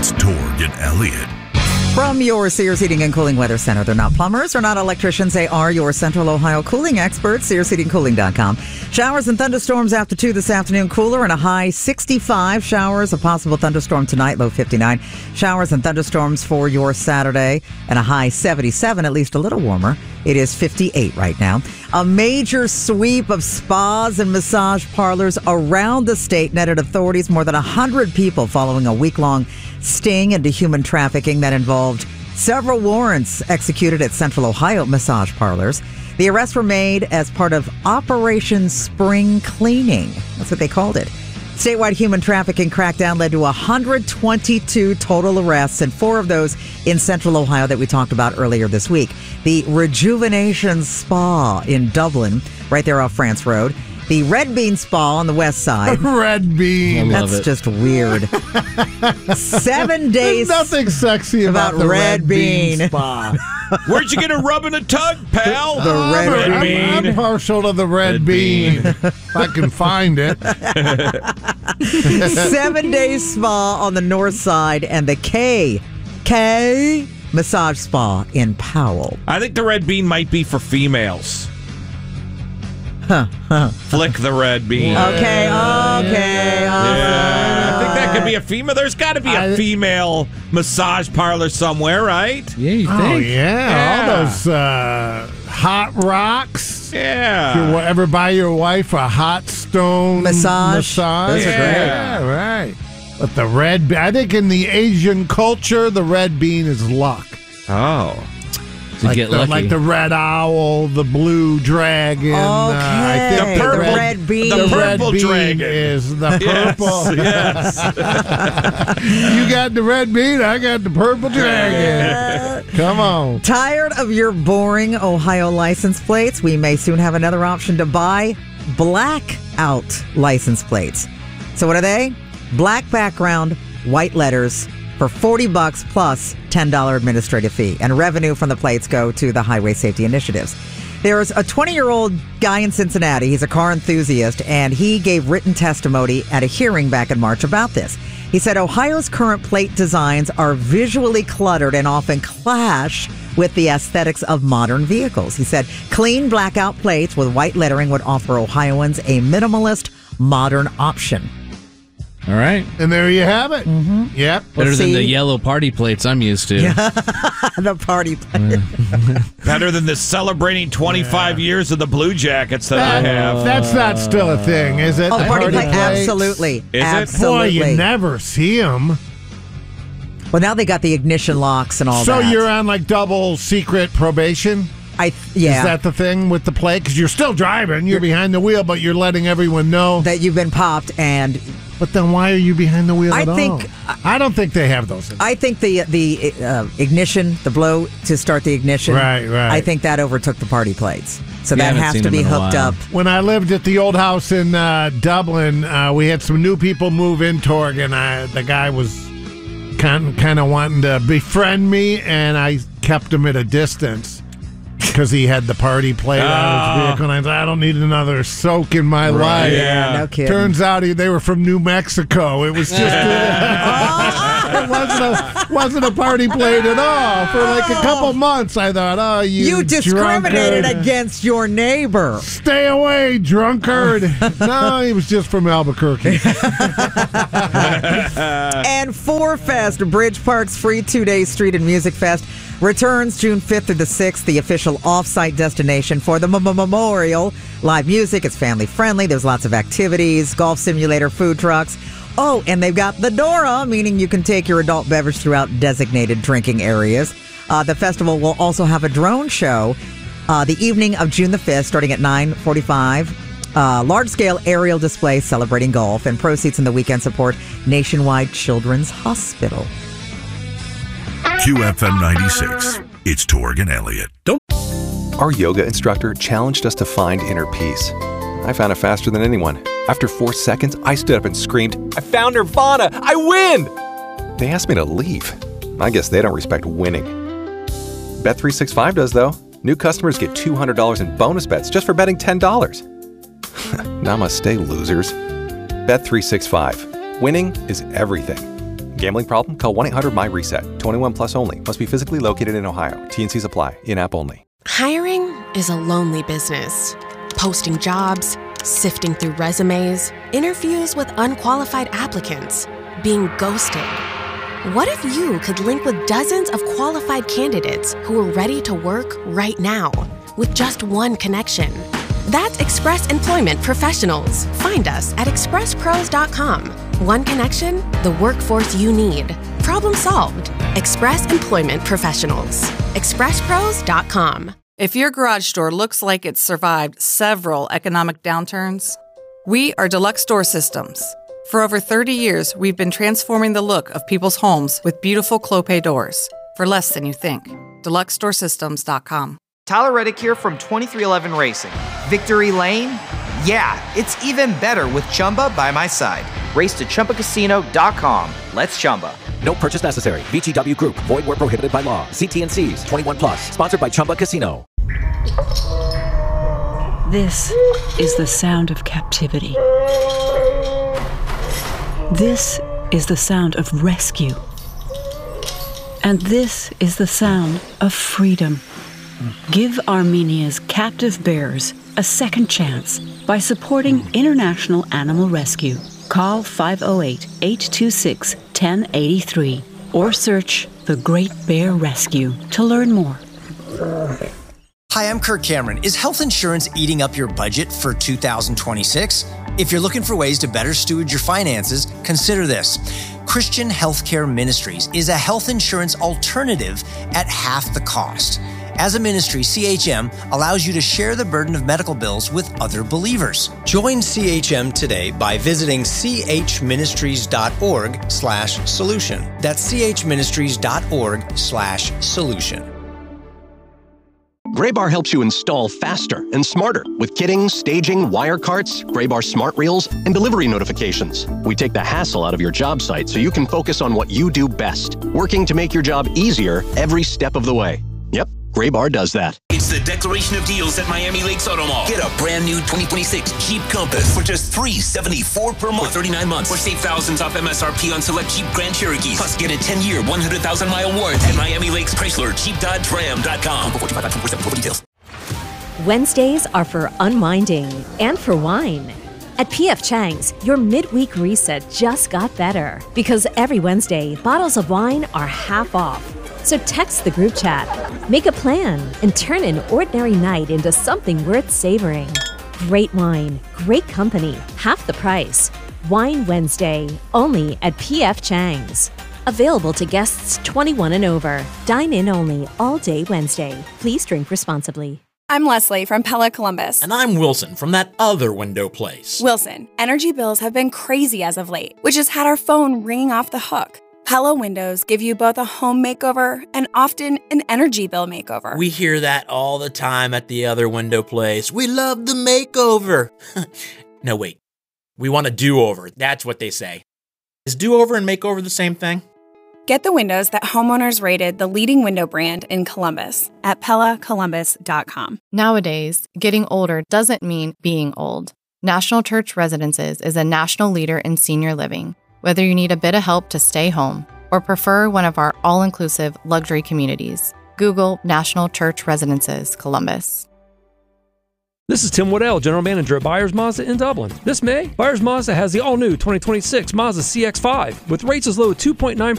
It's Torg and Elliott. From your Sears Heating and Cooling Weather Center. They're not plumbers, they're not electricians. They are your Central Ohio cooling experts, SearsHeatingCooling.com. Showers and thunderstorms after 2 this afternoon. Cooler and a high 65. Showers, a possible thunderstorm tonight, low 59. Showers and thunderstorms for your Saturday and a high 77, at least a little warmer. It is 58 right now. A major sweep of spas and massage parlors around the state netted authorities more than 100 people following a week-long sting into human trafficking that involved several warrants executed at Central Ohio massage parlors. The arrests were made as part of Operation Spring Cleaning. That's what they called it. Statewide human trafficking crackdown led to 122 total arrests, and 4 of those in Central Ohio that we talked about earlier this week. The Rejuvenation Spa in Dublin, right there off France Road. The Red Bean Spa on the west side. Red Bean. That's just weird. 7 days. There's nothing sexy about the Red Bean Spa. Where'd you get a rub and a tug, pal? The Red Bean. I'm partial to the Red Bean. If I can find it. 7 days spa on the north side and the K Massage Spa in Powell. I think the Red Bean might be for females. Flick the red bean. Okay. Yeah, I think that could be a female. There's got to be a female massage parlor somewhere, right? Yeah, you think? Oh, yeah. All those hot rocks. Yeah. You ever buy your wife a hot stone massage? Those are great. Yeah, right. But the red bean, I think in the Asian culture, the red bean is luck. Oh. Get lucky. Like the red owl, the blue dragon. Okay. The purple red bean. The purple red dragon bean is the purple. Yes. You got the red bean, I got the purple dragon. Come on. Tired of your boring Ohio license plates? We may soon have another option to buy blackout license plates. So what are they? Black background, white letters, for $40 plus $10 administrative fee. And revenue from the plates go to the Highway Safety Initiatives. There's a 20-year-old guy in Cincinnati. He's a car enthusiast, and he gave written testimony at a hearing back in March about this. He said Ohio's current plate designs are visually cluttered and often clash with the aesthetics of modern vehicles. He said clean blackout plates with white lettering would offer Ohioans a minimalist, modern option. All right. And there you have it. Mm-hmm. Yep. Better than the yellow party plates I'm used to. The party plate. Better than the celebrating 25 years of the Blue Jackets that I have. That's not still a thing, is it? Oh, the party plate? plates? Absolutely. Is it? Absolutely. Boy, you never see them. Well, now they got the ignition locks and all So that. you're on like double secret probation? Yeah. Is that the thing with the plate? Because you're still driving. You're behind the wheel, but you're letting everyone know that you've been popped and... But then why are you behind the wheel at all? I don't think they have those. I think the ignition, the blow to start the ignition, right. I think that overtook the party plates. So Yeah, that has to be hooked up. When I lived at the old house in Dublin, we had some new people move in, Torg, and the guy was kind of wanting to befriend me, and I kept him at a distance. Because he had the party plate on his vehicle, and I thought, I don't need another soak in my life. Yeah, no kidding. Turns out they were from New Mexico. It was just it wasn't a party plate at all. For like a couple months, I thought, you discriminated drunkard. against your neighbor. Stay away, drunkard. No, he was just from Albuquerque. And 4Fest, Bridge Park's free 2-day street and music fest, returns June 5th through the 6th, the official off-site destination for the memorial. Live music, it's family-friendly. There's lots of activities, golf simulator, food trucks. Oh, and they've got the Dora, meaning you can take your adult beverage throughout designated drinking areas. The festival will also have a drone show the evening of June the 5th, starting at 9:45. Large-scale aerial display celebrating golf, and proceeds in the weekend support Nationwide Children's Hospital. QFM 96. It's Torg and Elliott. Our yoga instructor challenged us to find inner peace. I found it faster than anyone. After 4 seconds, I stood up and screamed, I found Nirvana! I win! They asked me to leave. I guess they don't respect winning. Bet365 does, though. New customers get $200 in bonus bets just for betting $10. Namaste, losers. Bet365. Winning is everything. Gambling problem? Call 1-800-MY-RESET. 21 plus only. Must be physically located in Ohio. T&Cs apply. In-app only. Hiring is a lonely business. Posting jobs, sifting through resumes, interviews with unqualified applicants, being ghosted. What if you could link with dozens of qualified candidates who are ready to work right now with just one connection? That's Express Employment Professionals. Find us at expresspros.com. One connection, the workforce you need. Problem solved. Express Employment Professionals. expresspros.com. If your garage door looks like it's survived several economic downturns, we are Deluxe Door Systems. For over 30 years, we've been transforming the look of people's homes with beautiful Clopay doors for less than you think. DeluxeDoorSystems.com. Tyler Reddick here from 2311 Racing. Victory Lane? Yeah, it's even better with Chumba by my side. Race to ChumbaCasino.com. Let's Chumba. No purchase necessary. VGW Group. Void where prohibited by law. See T&Cs. 21 plus. Sponsored by Chumba Casino. This is the sound of captivity. This is the sound of rescue. And this is the sound of freedom. Give Armenia's captive bears a second chance by supporting International Animal Rescue. Call 508-826-1083 or search The Great Bear Rescue to learn more. Hi, I'm Kirk Cameron. Is health insurance eating up your budget for 2026? If you're looking for ways to better steward your finances, consider this. Christian Healthcare Ministries is a health insurance alternative at half the cost. As a ministry, CHM allows you to share the burden of medical bills with other believers. Join CHM today by visiting chministries.org/solution. That's chministries.org/solution. Graybar helps you install faster and smarter with kitting, staging, wire carts, Graybar smart reels, and delivery notifications. We take the hassle out of your job site so you can focus on what you do best, working to make your job easier every step of the way. Yep, Graybar does that. It's the declaration of deals at Miami Lakes Auto Mall. Get a brand new 2026 Jeep Compass for just $374 per month for 39 months. Or save thousands off MSRP on select Jeep Grand Cherokees. Plus, get a 10-year, 100,000-mile warranty at Miami Lakes Chrysler, Jeep.Ram.com. For details. Wednesdays are for unwinding and for wine. At P.F. Chang's, your midweek reset just got better. Because every Wednesday, bottles of wine are half off. So text the group chat, make a plan, and turn an ordinary night into something worth savoring. Great wine, great company, half the price. Wine Wednesday, only at P.F. Chang's. Available to guests 21 and over. Dine in only all day Wednesday. Please drink responsibly. I'm Leslie from Pella Columbus. And I'm Wilson from that other window place. Wilson, energy bills have been crazy as of late, which has had our phone ringing off the hook. Pella windows give you both a home makeover and often an energy bill makeover. We hear that all the time at the other window place. We love the makeover. No, wait. We want a do-over. That's what they say. Is do-over and makeover the same thing? Get the windows that homeowners rated the leading window brand in Columbus at PellaColumbus.com. Nowadays, getting older doesn't mean being old. National Church Residences is a national leader in senior living. Whether you need a bit of help to stay home or prefer one of our all-inclusive luxury communities, Google National Church Residences, Columbus. This is Tim Waddell, General Manager at Byers Mazda in Dublin. This May, Byers Mazda has the all-new 2026 Mazda CX-5 with rates as low as 2.9%